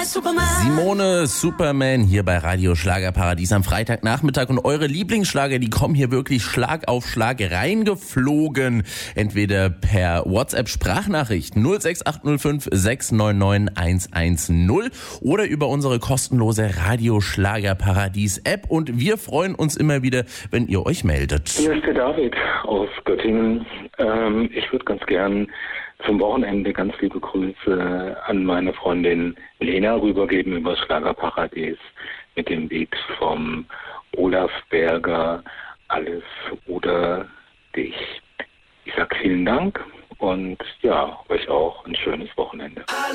Simone Superman hier bei Radio Schlagerparadies am Freitagnachmittag und eure Lieblingsschlager, die kommen hier wirklich Schlag auf Schlag reingeflogen. Entweder per WhatsApp-Sprachnachricht 06805 699 110 oder über unsere kostenlose Radio Schlagerparadies App und wir freuen uns immer wieder, wenn ihr euch meldet. Hier ist der David aus Göttingen. Ich würde ganz gern zum Wochenende ganz liebe Grüße an meine Freundin Lena rübergeben über Schlagerparadies mit dem Lied vom Olaf Berger, Alles oder dich. Ich sag vielen Dank und ja, euch auch ein schönes Wochenende.